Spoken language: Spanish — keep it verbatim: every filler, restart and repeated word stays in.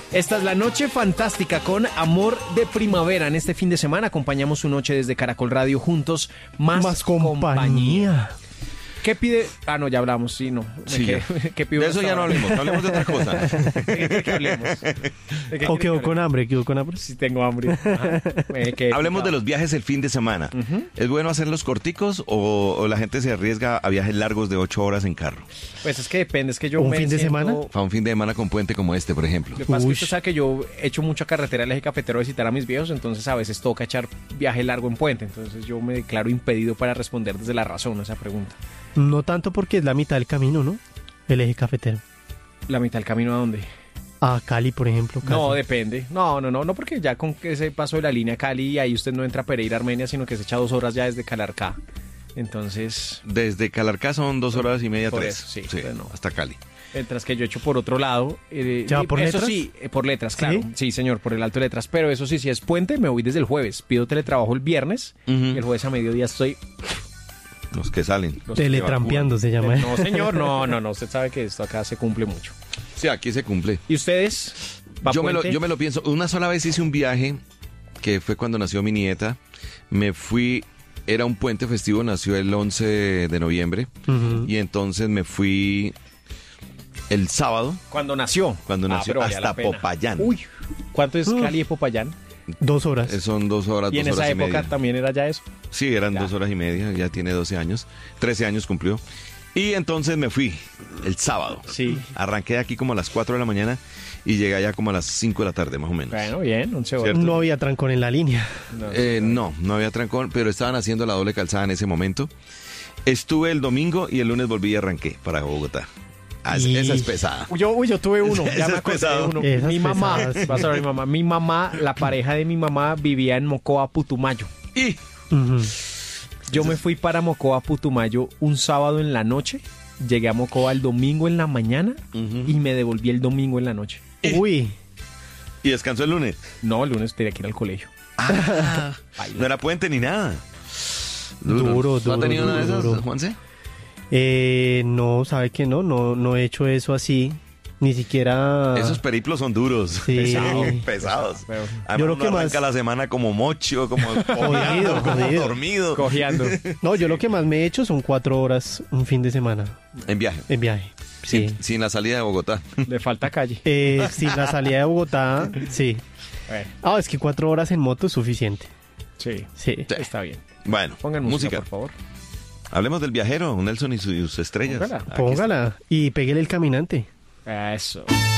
Esta es la noche fantástica con Amor de Primavera. En este fin de semana acompañamos su noche desde Caracol Radio juntos. Más, Más compañía. compañía. ¿Qué pide? Ah, no, ya hablamos, sí, no. Sí, ¿Qué, ¿qué pido de eso ya no hablemos, hablemos de otra cosa. ¿De qué, qué hablemos? ¿De qué ¿O quiere quedó que con hablemos? hambre? ¿Quedó con hambre? Sí, tengo hambre. Ajá. Eh, ¿qué? Hablemos de los viajes el fin de semana. Uh-huh. ¿Es bueno hacerlos corticos o, o la gente se arriesga a viajes largos de ocho horas en carro? Pues es que depende, es que yo ¿Un me fin de siento- semana? Para un fin de semana con puente como este, por ejemplo. Lo que pasa es que Uy. usted sabe que yo he hecho mucha carretera al eje cafetero a visitar a mis viejos, entonces a veces toca echar viaje largo en puente. Entonces yo me declaro impedido para responder desde la razón a esa pregunta. No tanto porque es la mitad del camino, ¿no? El eje cafetero. ¿La mitad del camino a dónde? A Cali, por ejemplo. casi. No, depende. No, no, no, no, porque ya con ese paso de la línea Cali, ahí usted no entra a Pereira, Armenia, sino que se echa dos horas ya desde Calarcá. Entonces, Desde Calarcá son dos horas y media, Por tres. eso, sí, Sí, pues no. hasta Cali. mientras que yo echo por otro lado. Eh, ¿Ya y por eso letras? sí, eh, por letras, claro. ¿Sí? ¿Sí? señor, por el alto de letras. Pero eso sí, si es puente, me voy desde el jueves. Pido teletrabajo el viernes Ujú. y el jueves a mediodía estoy... Los que salen. los Teletrampeando se llama. ¿eh? No, señor, no, no, no. Usted sabe que esto acá se cumple mucho. Sí, aquí se cumple. ¿Y ustedes? ¿Va Yo me, lo, puente? yo me lo pienso. Una sola vez hice un viaje que fue cuando nació mi nieta. Me fui, era un puente festivo, nació el once de noviembre. Ujú. Y entonces me fui el sábado, Cuando nació. cuando Ah, nació, pero valía la hasta pena. Popayán. Uy, ¿cuánto es Uf. Cali de Popayán? Dos horas. Eh, Son dos horas, Y dos en horas esa y época media. también era ya eso. Sí, eran Ya. dos horas y media, ya tiene doce años, trece años cumplió. Y entonces me fui el sábado. Sí. Arranqué aquí como a las cuatro de la mañana y llegué allá como a las cinco de la tarde, más o menos. Bueno, bien, once horas. ¿Cierto? No había trancón en la línea. No, Eh, no, no había trancón, pero estaban haciendo la doble calzada en ese momento. Estuve el domingo y el lunes volví y arranqué para Bogotá. Ah, es- Y- Esa es pesada. Uy, Yo, uy, yo tuve uno, Ese ya me es acordé de pesado. uno. Esas Mi mamá, pesadas. vas a ver mi mamá, mi mamá, la pareja de mi mamá vivía en Mocoa, Putumayo. Y Ujú. Yo me fui para Mocoa, Putumayo un sábado en la noche, llegué a Mocoa el domingo en la mañana Ujú. y me devolví el domingo en la noche. Uy. Y descansó el lunes. No, el lunes tenía que ir al colegio. Ah, Baila. no era puente ni nada. Duro, ¿No duro, ha tenido una de duro, esas, duro. Juanse? Eh, no, sabe que no, no, no he hecho eso así. Ni siquiera. Esos periplos son duros. Sí. Pesados. Pesados. Pero- Además, Yo lo uno que arranca más- la semana como mocho, como Jodido, como jodido. dormido. Cojeando. No, yo lo que más me he hecho son cuatro horas un fin de semana En viaje. en viaje. Sí. Sin, sin la salida de Bogotá. Le falta calle. Eh, sin la salida de Bogotá, sí. Bueno, Ah, es que cuatro horas en moto es suficiente. sí, Sí. Sí. está bien. Bueno, Pongan música, por favor. Hablemos del viajero, Nelson y sus estrellas. Póngala. Aquí está. Póngala y pégale el caminante. Eso.